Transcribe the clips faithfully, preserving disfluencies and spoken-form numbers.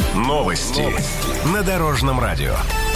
Новости на Дорожном радио.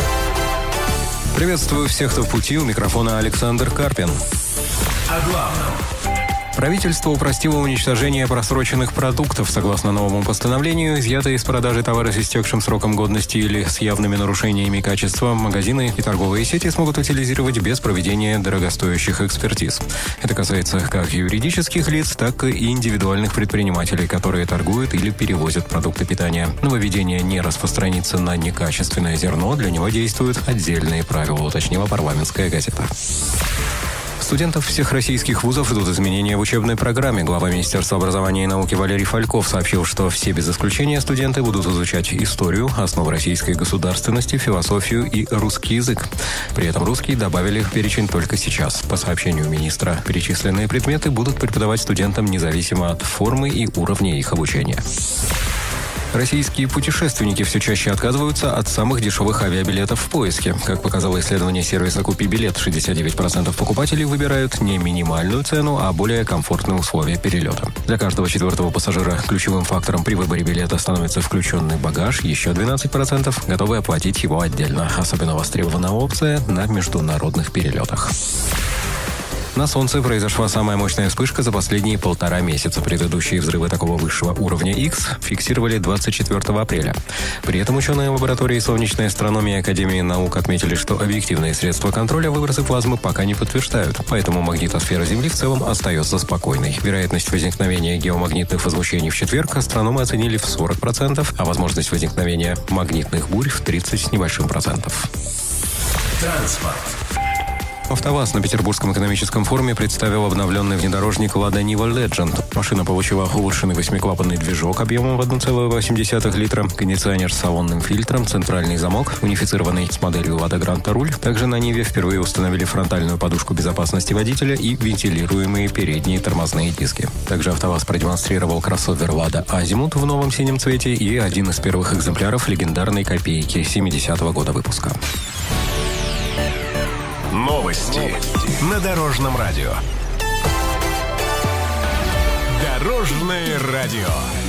Приветствую всех, кто в пути. У микрофона Александр Карпин. О главном. Правительство упростило уничтожение просроченных продуктов. Согласно новому постановлению, изъятые из продажи товары с истекшим сроком годности или с явными нарушениями качества магазины и торговые сети смогут утилизировать без проведения дорогостоящих экспертиз. Это касается как юридических лиц, так и индивидуальных предпринимателей, которые торгуют или перевозят продукты питания. Нововведение не распространится на некачественное зерно, для него действуют отдельные правила, уточнила парламентская газета. Студентов всех российских вузов ждут изменения в учебной программе. Глава Министерства образования и науки Валерий Фальков сообщил, что все без исключения студенты будут изучать историю, основы российской государственности, философию и русский язык. При этом русский добавили в перечень только сейчас. По сообщению министра, перечисленные предметы будут преподавать студентам независимо от формы и уровня их обучения. Российские путешественники все чаще отказываются от самых дешевых авиабилетов в поиске. Как показало исследование сервиса «Купи билет», шестьдесят девять процентов покупателей выбирают не минимальную цену, а более комфортные условия перелета. Для каждого четвертого пассажира ключевым фактором при выборе билета становится включенный багаж, еще двенадцать процентов готовы оплатить его отдельно. Особенно востребована опция на международных перелетах. На Солнце произошла самая мощная вспышка за последние полтора месяца. Предыдущие взрывы такого высшего уровня X фиксировали двадцать четвёртого апреля. При этом ученые лаборатории солнечной астрономии Академии наук отметили, что объективные средства контроля выбросы плазмы пока не подтверждают, поэтому магнитосфера Земли в целом остается спокойной. Вероятность возникновения геомагнитных возмущений в четверг астрономы оценили в сорок процентов, а возможность возникновения магнитных бурь в тридцать с небольшим процентов. Транспорт. АвтоВАЗ на Петербургском экономическом форуме представил обновленный внедорожник Lada Niva Legend. Машина получила улучшенный восьмиклапанный движок объемом в одна целая восемь десятых литра, кондиционер с салонным фильтром, центральный замок, унифицированный с моделью Lada Granta руль. Также на Ниве впервые установили фронтальную подушку безопасности водителя и вентилируемые передние тормозные диски. Также АвтоВАЗ продемонстрировал кроссовер Lada Azimut в новом синем цвете и один из первых экземпляров легендарной копейки семидесятого года выпуска. Новости, Новости на Дорожном радио. Дорожное радио.